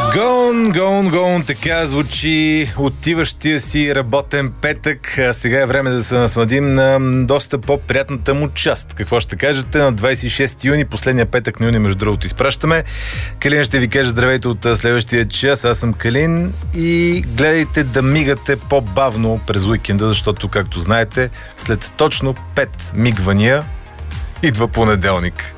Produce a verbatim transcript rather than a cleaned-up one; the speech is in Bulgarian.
Гон, гон, гон, така звучи отиващия си работен петък. А сега е време да се насладим на доста по-приятната му част. Какво ще кажете на двадесет и шести юни, последния петък на юни, между другото, изпращаме. Калин ще ви каже здравейте от следващия час. Аз съм Калин и гледайте да мигате по-бавно през уикенда, защото, както знаете, след точно пет мигвания идва понеделник.